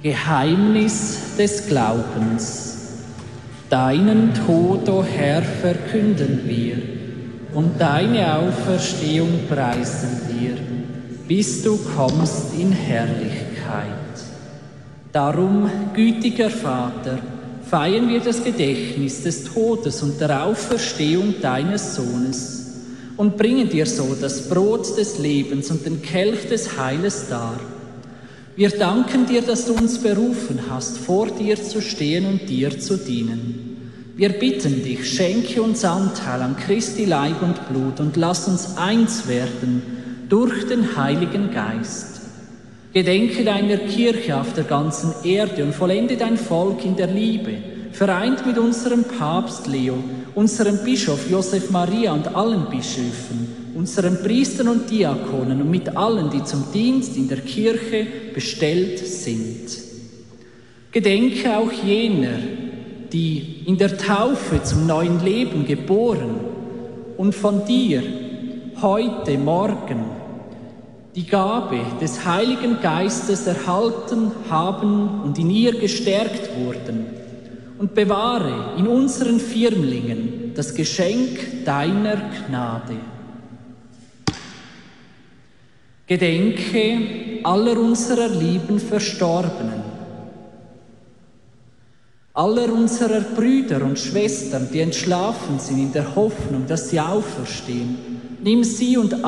Geheimnis des Glaubens. Deinen Tod, o Herr, verkünden wir und deine Auferstehung preisen wir, bis du kommst in Herrlichkeit. Darum, gütiger Vater, feiern wir das Gedächtnis des Todes und der Auferstehung deines Sohnes und bringen dir so das Brot des Lebens und den Kelch des Heiles dar. Wir danken dir, dass du uns berufen hast, vor dir zu stehen und dir zu dienen. Wir bitten dich, schenke uns Anteil an Christi Leib und Blut und lass uns eins werden durch den Heiligen Geist. Gedenke deiner Kirche auf der ganzen Erde und vollende dein Volk in der Liebe, vereint mit unserem Papst Leo, unserem Bischof Josef Maria und allen Bischöfen, unseren Priestern und Diakonen und mit allen, die zum Dienst in der Kirche bestellt sind. Gedenke auch jener, die in der Taufe zum neuen Leben geboren und von dir heute Morgen die Gabe des Heiligen Geistes erhalten haben und in ihr gestärkt wurden, und bewahre in unseren Firmlingen das Geschenk deiner Gnade. Gedenke aller unserer lieben Verstorbenen, aller unserer Brüder und Schwestern, die entschlafen sind in der Hoffnung, dass sie auferstehen. Nimm sie und